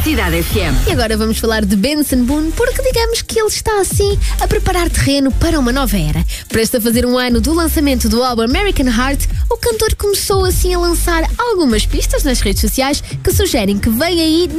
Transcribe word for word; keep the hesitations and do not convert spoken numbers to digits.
Cidade F M. E agora vamos falar de Benson Boone, porque digamos que ele está assim a preparar terreno para uma nova era. Prestes a fazer um ano do lançamento do álbum American Heart, o cantor começou assim a lançar algumas pistas nas redes sociais que sugerem que vem aí